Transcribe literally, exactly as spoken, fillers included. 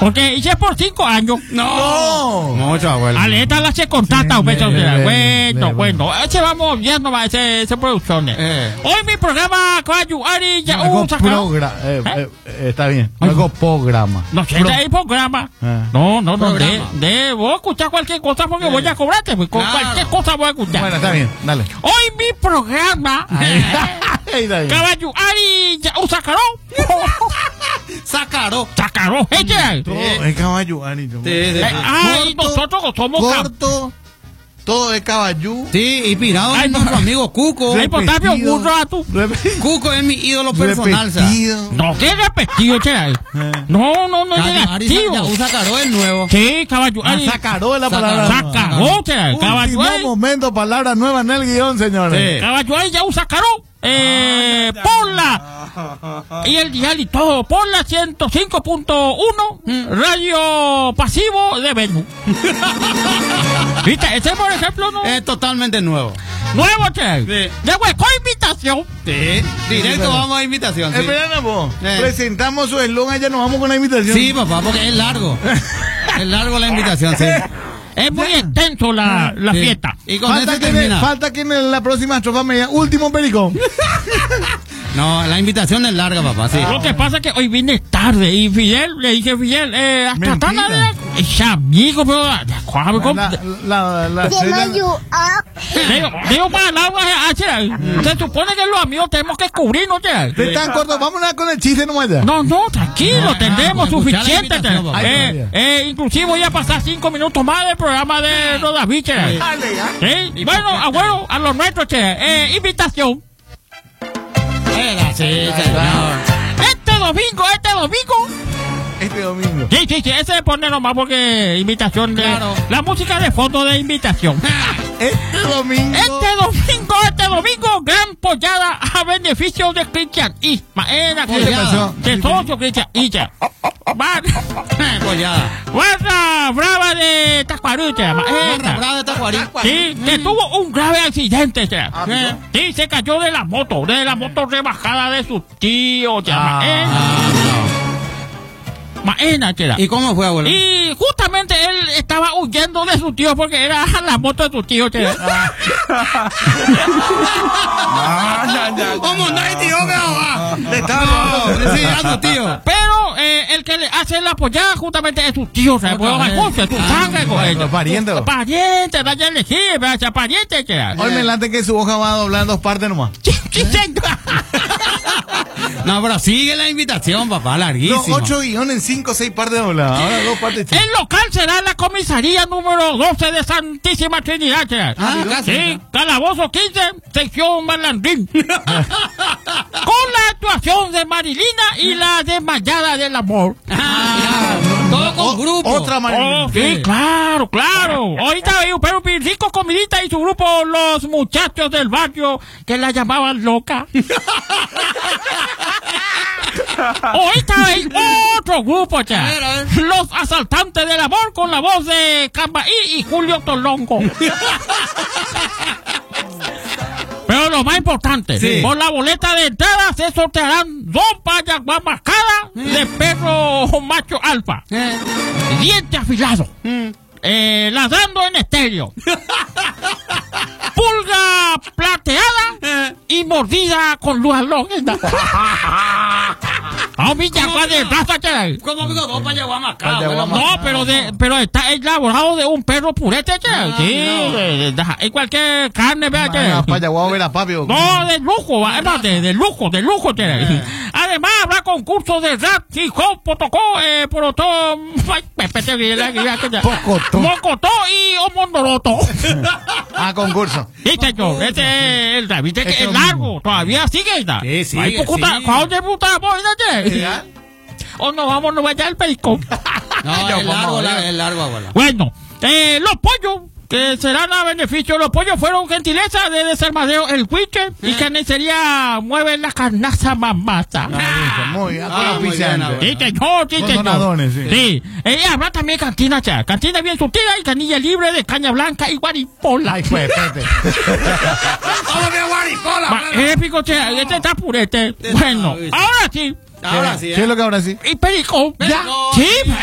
Porque hice por cinco años. No. Mucho, abuelo. Aleta la se contrata, Sí, beso, le- le- bueno, le- bueno. Ese vamos viendo más ese, ese producciones. Eh. Hoy mi programa Caballo Ari ya Algo un sacado. progra- eh, ¿Eh? eh, está bien. Algo programa. No sé, Pro- hay programa. Ah. No, no, no, de, Programa. de, voy a escuchar cualquier cosa porque Eh. voy a cobrarte, pues, con Claro. cualquier cosa voy a escuchar. Bueno, está bien. Dale. Hoy mi programa Ahí está bien. Caballo Ari ya un sacado. Sácaro. Sacado, ella. Todo es caballo, Ani. Sí, sí, sí. Ay, Corto, nosotros somos cab- Corto. Todo es caballú. Sí, inspirado Ay, en no. nuestro amigo Cuco. Ay, por tanto, Repetido. un rato. Repe- Cuco es mi ídolo personal, ¿sabes? Repetido. No, qué repetido, che. No, no, no, Ari, Ari ya negativo. usa Caro el nuevo. Sí, caballo Ah, Ari. sacaró la Sacaró. palabra. Sacado, che. Caballo Último Ari. momento, palabra nueva en el guión, señores. Sí. Caballo Ari ya un sacado. Eh, Ponla. Y el dial y todo. Ponla ciento cinco punto uno. Radio pasivo de Venus. ¿Viste? Ese, por ejemplo, no. Es totalmente nuevo. Nuevo, che. Sí. De hueco invitación. Sí. Directo vamos a invitación. Sí, Espera, vos. Eh. Presentamos su eslogan, ya nos vamos con la invitación. sí papá, porque es largo. Es largo la invitación, sí. Es muy extenso la, la Sí. fiesta. Y con Falta eso que, en- termina. falta que en la próxima estrofa me diga último pericón. No, la invitación es larga, papá, sí. Lo que pasa es que hoy vine tarde y Fidel, le dije Fidel, eh, hasta Mentira. tan tarde. Es amigo, pero de acuerdo con. La, la, la, Que cena- no you up. Digo, digo para la Se supone que los amigos tenemos que cubrirnos, che. de tan corto, vámonos con el chiste nomás ya. No, no, tranquilo, No, tenemos no, escuchar la suficiente. che. invitación, papá. Eh, eh, inclusive voy a pasar cinco minutos más del programa de los David, che. Dale, ya. Sí, bueno, abuelo, a los nuestros, che. Eh, invitación. Era, sí, señor. Este domingo, este domingo. Este domingo. Sí, sí, sí, ese de poner nomás porque invitación de. Claro. La música de fondo de invitación. Este domingo. Este domingo, este domingo, gran pollada a beneficio de Cristian Ismael. ¿Qué le pasó? De socio Cristian Ismael. Pollada. Barra brava de Tacuarucha. Barra Brava de Tacuarí. Sí, que tuvo un grave accidente. che. Ah, Eh, Sí, se cayó de la moto, de la moto rebajada de su tío. che. Ah. Maena, che. ¿Y cómo fue, abuelo? Y justamente él estaba huyendo de su tío porque era la moto de su tío. che. ¿Cómo no hay tío, cabrón? Le estaba sí, a su tío. Pero eh, el que le hace la apoyada justamente es su tío, ¿sabes? Pues, Otra vez. ojo, es su sangre con ellos. Pariente. Pariente, vaya a elegir, vaya pariente, che. Hoy me late que su hoja va a doblar en dos partes nomás. Sí, señor. No, pero sigue la invitación, papá, Los larguísimo. ocho guiones en cinco o seis partes dobladas. Ahora dos partes. El local será la comisaría número doce de Santísima Trinidad, che. Ah, casi. Sí, Calabozo quince, sección Malandrín. Con la actuación de Marilina y la desmayada del amor. Ah, ya. Todo con grupo. Otra Oh, manera. sí, claro, claro. Ahorita hay un perro cinco comiditas y su grupo, los muchachos del barrio, que la llamaban loca. Ahorita hay otro grupo, ya. A ver, a ver. Los asaltantes del amor con la voz de Cambaí y Julio Tolongo. Pero lo más importante, Sí. por la boleta de entrada se sortearán dos vallas mascadas de perro macho alfa. Eh. Diente afilado. Eh, ladrando en estéreo. Pulga plateada y mordida con luz halógena. A mí ya va de raza, che. ¿Cómo amigo? Dos para llevar más acá, Para abuelo. llevar No, pero de, pero está elaborado de un perro purete, che. Ah, Sí, no. de- de- de cualquier carne, vea, che. Ah, para allá, voy a ver a papi. No, de lujo, va, es más, de, de lujo, de lujo, che. Además, habrá concursos de rap, hip hop, potocó, eh, porotó, ay, pepete, mira, mira, que ya. Pocotó. Mocotó y omondoroto. Ah, concurso. Sí, señor, este es el David, que Este es domingo. largo, todavía sigue, ¿no? Sí, sigue, Ahí, puta, sigue. ¿cuándo debutamos, che? O nos vamos, no vaya al pericón. No, Ya, es vamos largo, a ver. la- es largo, abuelo. Bueno, eh, los pollos que serán a beneficio, los pollos fueron gentileza de Desarmadeo el Huiche y carnicería mueve la carnaza mamasa. Ah, muy bien. Ah, muy bien, Sí, abuelo. señor, sí, Con señor. donadones, sí. Sí, eh, habrá también cantina, cha. Cantina bien surtida y canilla libre de caña blanca y guaripola. Ay, pues, espérate. ¡Vamos que guaripola! Ma- épico, cha. Este está purete. Bueno, sabes. ahora sí. Ahora sí, ¿Qué es ¿eh? lo que ahora sí? Y perico. Ya. Sí,